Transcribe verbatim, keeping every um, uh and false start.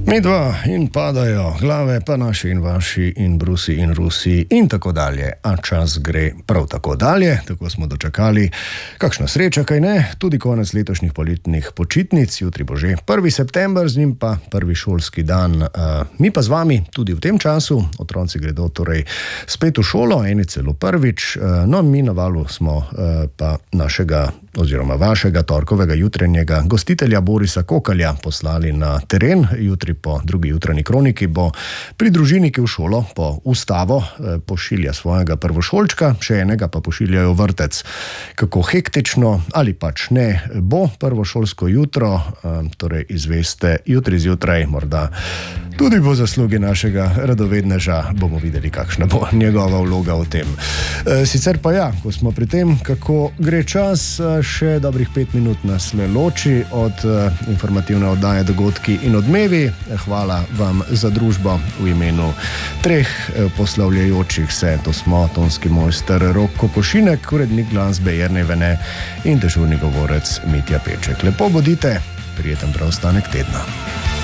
Mi dva in padajo glave, pa naši in vaši in Brusi in Rusi in tako dalje. A čas gre prav tako dalje, tako smo dočakali. Kakšna sreča, kaj ne? Tudi konec letošnjih poletnih počitnic, jutri bo že prvi september, z njim pa prvi šolski dan. Mi pa z vami tudi v tem času, otroci gredo torej spet v šolo, eni celo prvič. No, mi na Valu smo pa našega oziroma vašega torkovega jutrenjega gostitelja Borisa Kokalja poslali na teren. Jutri po drugi jutranji kroniki bo pri družini, ki v šolo po ustavo pošilja svojega prvošolčka, še enega pa pošiljajo v vrtec. Kako hektično ali pač ne bo prvošolsko jutro, torej izveste jutri zjutraj, morda tudi po zaslugi našega radovedneža, bomo videli, kakšna bo njegova vloga v tem. Sicer pa ja, ko smo pri tem, kako gre čas, še dobrih pet minut nas le loči od informativne oddaje Dogodki in odmevi. Hvala vam za družbo v imenu treh poslavljajočih se. To smo tonski mojster Rok Kokošinek, urednik glasbe Jernej Vene in dežurni govorec Mitja Peček. Lepo bodite, prijeten preostanek tedna.